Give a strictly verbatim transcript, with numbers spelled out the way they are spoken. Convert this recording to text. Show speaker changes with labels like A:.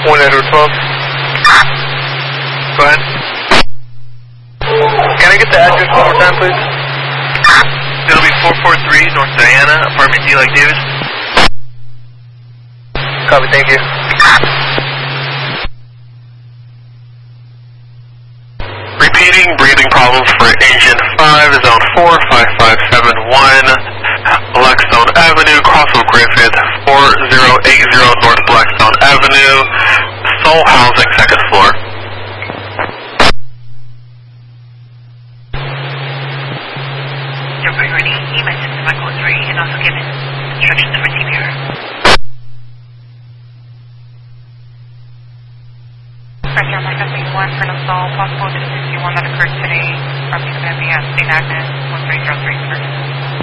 A: one Edward twelve. Go ahead. Can I get the address one more time, please?
B: It'll be four four three North Diana, apartment D like Davis.
A: Copy, thank you.
B: Repeating, breathing problems for engine five, zone four five five seven one, Blackstone Avenue, Crossville Griffith, four zero eight zero North Blackstone Avenue, Soul Housing, second floor.
C: Your priority, E-Med to Michael three, and also given instructions for T B R. Pressure on Michael three one for an assault, possible to the sixty-one that occurred today. Probably going to be at Saint Agnes, one three zero three, sir.